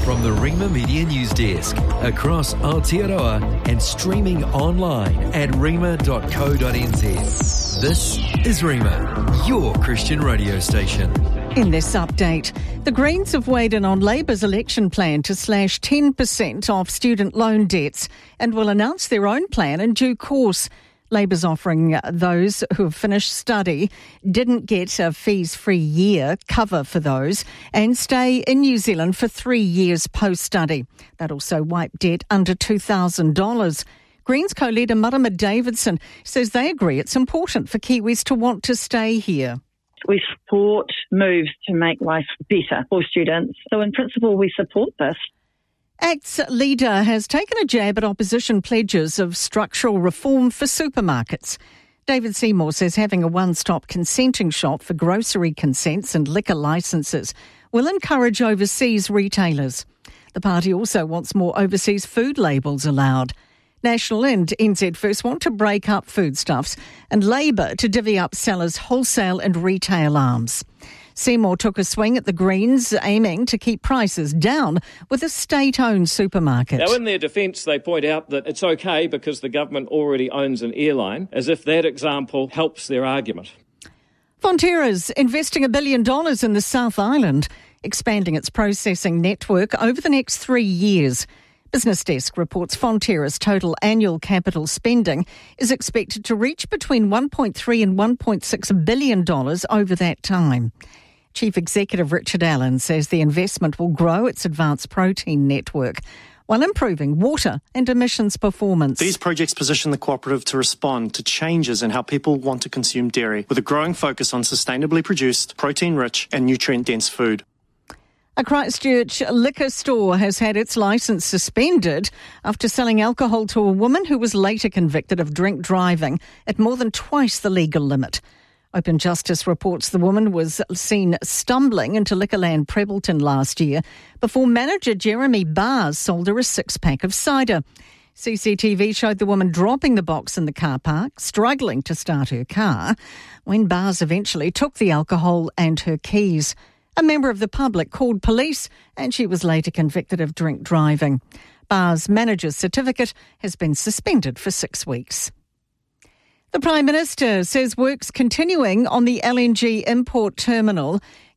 from the Rima Media News Desk across Aotearoa and streaming online at rima.co.nz. This is Rima, your Christian radio station. In this update, the Greens have weighed in on Labour's election plan to slash 10% off student loan debts and will announce their own plan in due course. Labour's offering those who have finished study, didn't get a fees-free year cover for those, and stay in New Zealand for 3 years post-study. That also wipe debt under $2,000. Greens co-leader Marama Davidson says they agree it's important for Kiwis to want to stay here. We support moves to make life better for students. So in principle, we support this. ACT's leader has taken a jab at opposition pledges of structural reform for supermarkets. David Seymour says having a one-stop consenting shop for grocery consents and liquor licences will encourage overseas retailers. The party also wants more overseas food labels allowed. National and NZ First want to break up foodstuffs and Labour to divvy up sellers' wholesale and retail arms. Seymour took a swing at the Greens, aiming to keep prices down with a state-owned supermarket. Now, in their defence, they point out that it's okay because the government already owns an airline, as if that example helps their argument. Fonterra's investing $1 billion in the South Island, expanding its processing network over the next 3 years. Business Desk reports Fonterra's total annual capital spending is expected to reach between $1.3 and $1.6 billion over that time. Chief Executive Richard Allen says the investment will grow its advanced protein network while improving water and emissions performance. These projects position the cooperative to respond to changes in how people want to consume dairy, with a growing focus on sustainably produced, protein-rich and nutrient-dense food. A Christchurch liquor store has had its licence suspended after selling alcohol to a woman who was later convicted of drink driving at more than twice the legal limit. Open Justice reports the woman was seen stumbling into Liquorland Prebleton last year before manager Jeremy Bars sold her a six-pack of cider. CCTV showed the woman dropping the box in the car park, struggling to start her car, when Bars eventually took the alcohol and her keys. A member of the public called police and she was later convicted of drink driving. Bar's manager's certificate has been suspended for 6 weeks. The Prime Minister says work's continuing on the LNG import terminal